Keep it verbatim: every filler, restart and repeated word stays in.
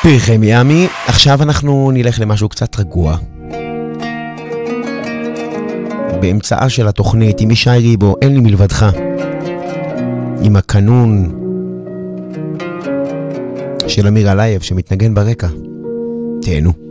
פרחי מיאמי. עכשיו אנחנו נלך למשהו קצת רגוע. באמצעה של התוכנית עם ישי ריבו, אין לי מלבדך, עם הקנון של אמיר אלייב שמתנגן ברקע. תהנו.